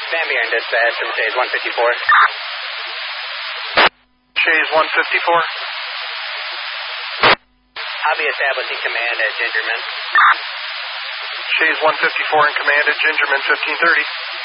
Stand behind dispatch from Shays 154. Shays 154. I'll be establishing command at Gingerman. Shays 154 in command at Gingerman 1530.